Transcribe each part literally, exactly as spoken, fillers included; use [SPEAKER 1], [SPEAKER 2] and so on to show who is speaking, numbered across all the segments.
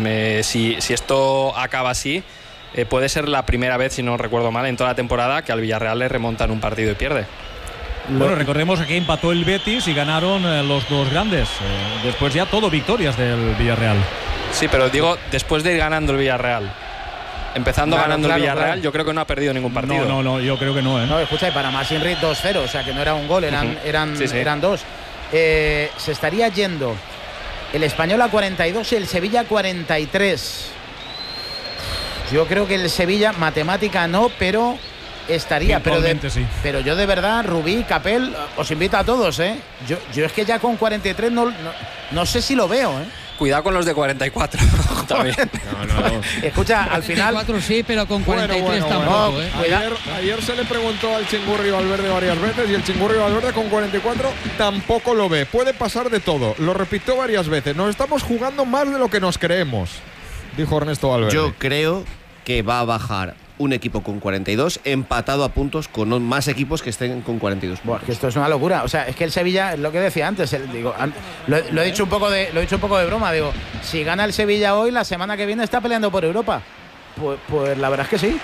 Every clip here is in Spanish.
[SPEAKER 1] eh, si, si esto acaba así, eh, puede ser la primera vez, si no recuerdo mal, en toda la temporada que al Villarreal le remontan un partido y pierde.
[SPEAKER 2] Bueno, recordemos que empató el Betis y ganaron eh, los dos grandes. Eh, después ya todo victorias del Villarreal.
[SPEAKER 1] Sí, pero digo, después de ir ganando el Villarreal. Empezando
[SPEAKER 3] claro,
[SPEAKER 1] ganando
[SPEAKER 3] claro,
[SPEAKER 1] el Villarreal,
[SPEAKER 3] claro.
[SPEAKER 1] yo creo que no ha perdido ningún partido.
[SPEAKER 2] No, no, no, yo creo que no, ¿eh?
[SPEAKER 3] No, escucha, y para Masinri dos cero, o sea que no era un gol, eran,
[SPEAKER 1] uh-huh.
[SPEAKER 3] eran,
[SPEAKER 1] sí, sí.
[SPEAKER 3] eran dos. Eh, se estaría yendo el Español a cuarenta y dos y el Sevilla a cuarenta y tres. Yo creo que el Sevilla, matemática no, pero estaría. Pero, de,
[SPEAKER 2] sí.
[SPEAKER 3] pero yo de verdad, Rubí, Capel, os invito a todos, ¿eh? Yo, yo es que ya con cuarenta y tres no, no, no sé si lo veo, ¿eh?
[SPEAKER 1] Cuidado con los de cuarenta y cuatro también.
[SPEAKER 4] No, no, no.
[SPEAKER 3] Escucha, al final.
[SPEAKER 5] cuarenta y cuatro sí, pero con cuarenta y tres
[SPEAKER 4] bueno,
[SPEAKER 5] tampoco.
[SPEAKER 4] bueno.
[SPEAKER 5] ¿eh?
[SPEAKER 4] Ayer, ayer se le preguntó al Chingurri Valverde varias veces y el Chingurri Valverde con cuarenta y cuatro tampoco lo ve. Puede pasar de todo. Lo repitió varias veces. Nos estamos jugando más de lo que nos creemos, dijo Ernesto Valverde.
[SPEAKER 6] Yo creo que va a bajar un equipo con cuarenta y dos empatado a puntos con más equipos que estén con cuarenta y dos puntos.
[SPEAKER 3] Buah, que esto es una locura. O sea, es que el Sevilla, lo que decía antes, el, digo, an, lo, lo he dicho un poco de, lo he dicho un poco de broma. Digo, si gana el Sevilla hoy, la semana que viene está peleando por Europa. Pues, pues la verdad es que sí.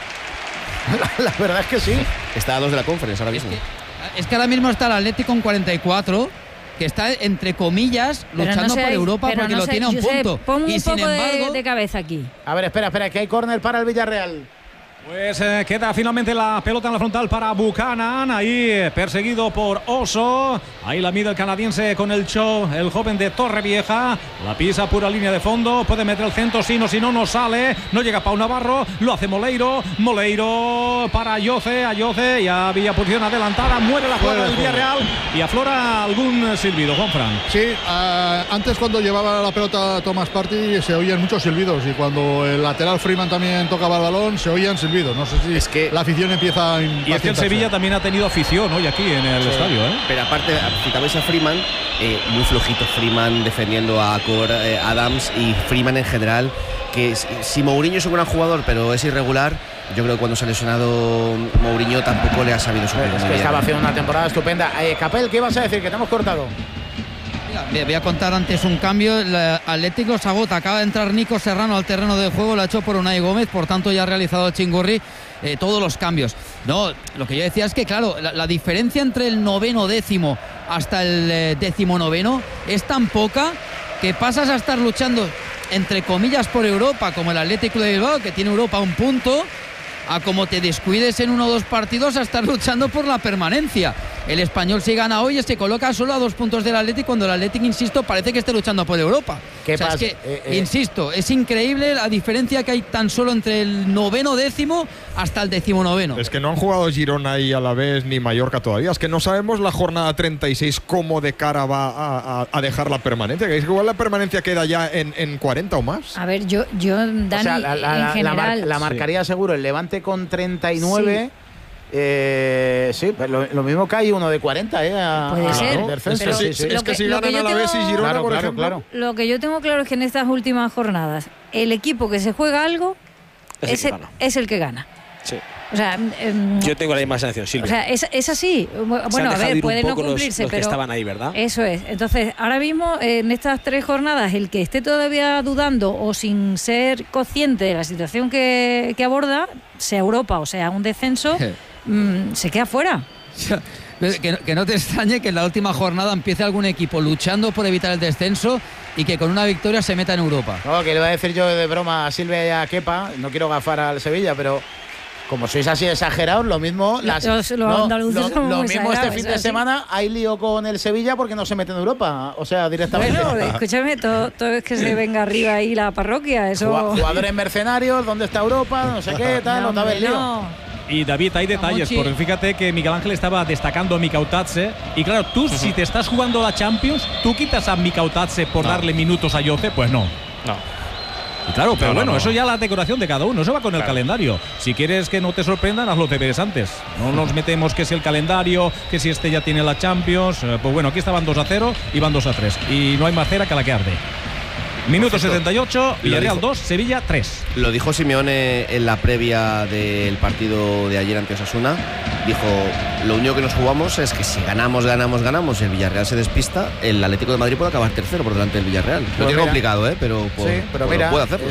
[SPEAKER 3] La, la verdad es que sí.
[SPEAKER 6] Está a dos de la Conference ahora
[SPEAKER 5] Es
[SPEAKER 6] mismo.
[SPEAKER 5] que, es que ahora mismo está el Atlético con cuarenta y cuatro, que está entre comillas luchando no sé, por Europa porque no lo sé, tiene a un punto.
[SPEAKER 7] Pon
[SPEAKER 5] y
[SPEAKER 7] un
[SPEAKER 5] sin
[SPEAKER 7] poco
[SPEAKER 5] embargo,
[SPEAKER 7] de, de cabeza aquí.
[SPEAKER 3] A ver, espera, espera, que hay córner para el Villarreal.
[SPEAKER 2] Pues eh, queda finalmente la pelota en la frontal para Buchanan, ahí eh, perseguido por Oso, ahí la mide el canadiense con el show, el joven de Torrevieja, la pisa pura línea de fondo, puede meter el centro, si no, si no, no sale, no llega Pau Navarro, lo hace Moleiro, Moleiro para Ayoce, Ayoce, ya había posición adelantada, muere la jugada del Villarreal y aflora algún silbido, Juanfran.
[SPEAKER 8] Sí, uh, antes cuando llevaba la pelota Thomas Partey se oían muchos silbidos y cuando el lateral Freeman también tocaba el balón se oían silbidos. No sé si
[SPEAKER 6] es que
[SPEAKER 8] la afición empieza a
[SPEAKER 2] y es que el Sevilla también ha tenido afición hoy aquí en el sí. estadio, ¿eh?
[SPEAKER 6] Pero aparte, citabais a Freeman, eh, muy flojito Freeman defendiendo a Cor, eh, Adams y Freeman en general, que si Mourinho es un gran jugador pero es irregular, yo creo que cuando se ha lesionado Mourinho tampoco le ha sabido suplir.
[SPEAKER 3] Es que estaba haciendo una temporada estupenda. Eh, Capel, ¿qué ibas a decir? Que te hemos cortado.
[SPEAKER 5] Voy a contar antes un cambio. El Atlético se agota. Acaba de entrar Nico Serrano al terreno de juego. Lo ha hecho por Unai Gómez. Por tanto, ya ha realizado el Chingurri eh, todos los cambios. No, lo que yo decía es que, claro, la, la diferencia entre el noveno décimo hasta el eh, décimo noveno es tan poca que pasas a estar luchando, entre comillas, por Europa, como el Atlético de Bilbao, que tiene Europa a un punto, a como te descuides en uno o dos partidos a estar luchando por la permanencia. El Español, si gana hoy, se coloca solo a dos puntos del Atlético, cuando el Atlético, insisto, parece que esté luchando por Europa.
[SPEAKER 3] ¿Qué
[SPEAKER 5] o sea,
[SPEAKER 3] pasa?
[SPEAKER 5] Es que,
[SPEAKER 3] eh, eh.
[SPEAKER 5] insisto, es increíble la diferencia que hay tan solo entre el noveno décimo hasta el décimo noveno.
[SPEAKER 4] Es que no han jugado Girona y Alavés ni Mallorca todavía. Es que no sabemos la jornada treinta y seis cómo de cara va a, a, a dejar la permanencia. Que es que igual la permanencia queda ya en, en cuarenta o más.
[SPEAKER 7] A ver, yo, yo Dani,
[SPEAKER 3] o sea, la, la,
[SPEAKER 7] en
[SPEAKER 3] la,
[SPEAKER 7] general...
[SPEAKER 3] la, mar, la marcaría sí. seguro el Levante con treinta y nueve. Sí. Eh, sí, lo, lo mismo que hay uno de cuarenta, ¿eh? A,
[SPEAKER 7] Puede
[SPEAKER 3] a,
[SPEAKER 7] ser.
[SPEAKER 3] A pero
[SPEAKER 4] sí, sí. Es que, que si ganan Alavés y Girona,
[SPEAKER 3] claro,
[SPEAKER 4] por
[SPEAKER 3] claro,
[SPEAKER 4] ejemplo.
[SPEAKER 3] Claro.
[SPEAKER 7] Lo que yo tengo claro es que en estas últimas jornadas, el equipo que se juega algo es, es, el, es el que gana.
[SPEAKER 9] Sí.
[SPEAKER 7] O sea, eh,
[SPEAKER 9] yo tengo la misma sensación, Silvia.
[SPEAKER 7] O sea, es, es así. Bueno, a ver, puede no cumplirse,
[SPEAKER 9] los, los
[SPEAKER 7] pero
[SPEAKER 9] que estaban ahí, ¿verdad?
[SPEAKER 7] Eso es. Entonces, ahora mismo, en estas tres jornadas, el que esté todavía dudando o sin ser consciente de la situación que, que aborda, sea Europa o sea un descenso, mmm, se queda fuera.
[SPEAKER 5] Que, que no te extrañe que en la última jornada empiece algún equipo luchando por evitar el descenso y que con una victoria se meta en Europa.
[SPEAKER 3] No, que le voy a decir yo de broma a Silvia y a Kepa, no quiero gafar al Sevilla, pero como sois así exagerados, lo mismo las,
[SPEAKER 7] los, los
[SPEAKER 3] no,
[SPEAKER 7] andaluces
[SPEAKER 3] lo, lo mismo este fin de
[SPEAKER 7] así.
[SPEAKER 3] semana hay lío con el Sevilla porque no se mete en Europa, o sea, directamente.
[SPEAKER 7] Bueno, escúchame, todo, todo es que se venga arriba ahí la parroquia, eso.
[SPEAKER 3] Jugadores mercenarios, ¿dónde está Europa? No sé qué, tal, no, no el lío.
[SPEAKER 7] No.
[SPEAKER 2] Y David, hay detalles,
[SPEAKER 5] Mochi.
[SPEAKER 2] porque fíjate que Miguel Ángel estaba destacando a Mikautadze y claro, tú uh-huh. si te estás jugando la Champions, ¿tú quitas a Mikautadze por no. darle minutos a Ayoce? Pues no.
[SPEAKER 1] No.
[SPEAKER 2] Y claro, pero
[SPEAKER 1] no,
[SPEAKER 2] bueno,
[SPEAKER 1] no, no.
[SPEAKER 2] eso ya la decoración de cada uno, eso va con el
[SPEAKER 1] claro.
[SPEAKER 2] calendario. Si quieres que no te sorprendan, haz los deberes antes. No nos metemos que si el calendario, que si este ya tiene la Champions. Pues bueno, aquí estaban dos a cero y van dos a tres. Y no hay más cera que la que arde. Minuto setenta y ocho, Villarreal dos, Sevilla tres.
[SPEAKER 6] Lo dijo Simeone en la previa del partido de ayer ante Osasuna. Dijo, lo único que nos jugamos es que si ganamos, ganamos, ganamos y el Villarreal se despista, el Atlético de Madrid puede acabar tercero por delante del Villarreal. Lo
[SPEAKER 3] pues
[SPEAKER 6] tiene
[SPEAKER 3] mira,
[SPEAKER 6] complicado, ¿eh? Pero, por,
[SPEAKER 3] sí, pero
[SPEAKER 6] por
[SPEAKER 3] mira,
[SPEAKER 6] lo puede hacer.